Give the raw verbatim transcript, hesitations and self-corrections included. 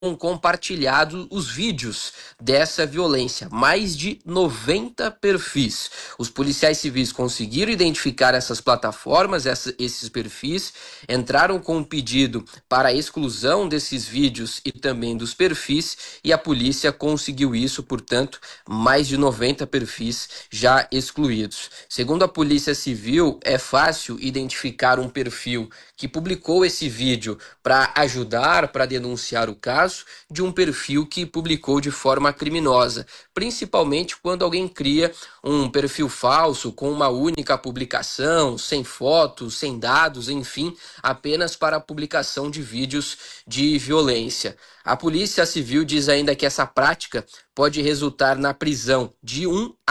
compartilhado os vídeos dessa violência, mais de noventa perfis. Os policiais civis conseguiram identificar essas plataformas, essa, esses perfis, entraram com um pedido para a exclusão desses vídeos e também dos perfis, e a polícia conseguiu isso, portanto, mais de noventa perfis já excluídos. Segundo a Polícia Civil, é fácil identificar um perfil que publicou esse vídeo para ajudar, para denunciar o caso, de um perfil que publicou de forma criminosa, principalmente quando alguém cria um perfil falso com uma única publicação, sem fotos, sem dados, enfim, apenas para a publicação de vídeos de violência. A Polícia Civil diz ainda que essa prática pode resultar na prisão de um